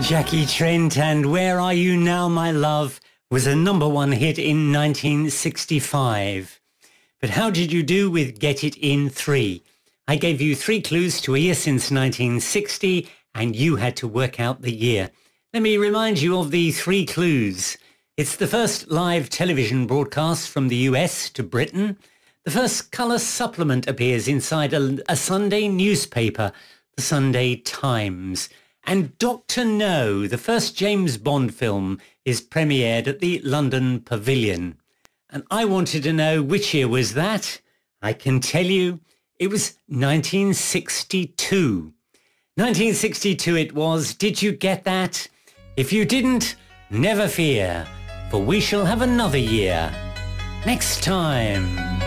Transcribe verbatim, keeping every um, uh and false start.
Jackie Trent and Where Are You Now, My Love was a number one hit in nineteen sixty-five. But how did you do with Get It In three? I gave you three clues to a year since nineteen sixty and you had to work out the year. Let me remind you of the three clues. It's the first live television broadcast from the U S to Britain. The first colour supplement appears inside a, a Sunday newspaper, the Sunday Times. And Doctor No, the first James Bond film, is premiered at the London Pavilion. And I wanted to know which year was that. I can tell you it was nineteen sixty-two. nineteen sixty-two it was. Did you get that? If you didn't, never fear, for we shall have another year next time.